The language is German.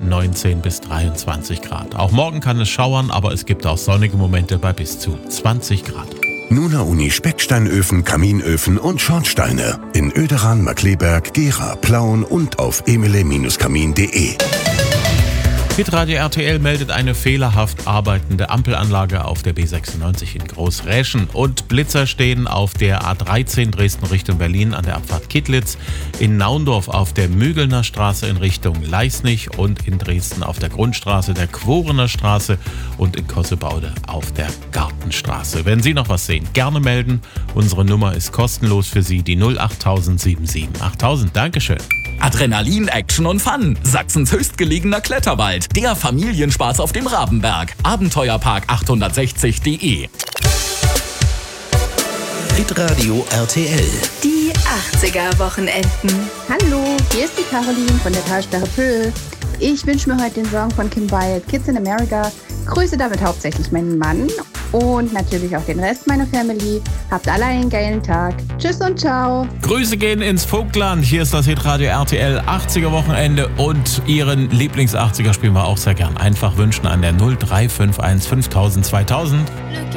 19 bis 23 Grad. Auch morgen kann es schauern, aber es gibt auch sonnige Momente bei bis zu 20 Grad. Nuna Uni Specksteinöfen, Kaminöfen und Schornsteine. In Oederan, Markkleeberg, Gera, Plauen und auf emile-kamin.de. Hitradio RTL meldet eine fehlerhaft arbeitende Ampelanlage auf der B96 in Großräschen und Blitzer stehen auf der A13 Dresden Richtung Berlin an der Abfahrt Kittlitz, in Naundorf auf der Mügelner Straße in Richtung Leisnig und in Dresden auf der Grundstraße der Quorener Straße und in Kossebaude auf der Gartenstraße. Wenn Sie noch was sehen, gerne melden. Unsere Nummer ist kostenlos für Sie, die 08000 77 8000. Dankeschön. Adrenalin, Action und Fun. Sachsens höchstgelegener Kletterwald. Der Familienspaß auf dem Rabenberg. Abenteuerpark860.de. Hitradio RTL. Die 80er-Wochenenden. Hallo, hier ist die Caroline von der Talsperre Pöhl. Ich wünsche mir heute den Song von Kim Wilde, Kids in America. Grüße damit hauptsächlich meinen Mann und natürlich auch den Rest meiner Family. Habt alle einen geilen Tag. Tschüss und ciao. Grüße gehen ins Vogtland. Hier ist das Hitradio RTL 80er Wochenende und Ihren Lieblings-80er spielen wir auch sehr gern. Einfach wünschen an der 0351 5000 2000.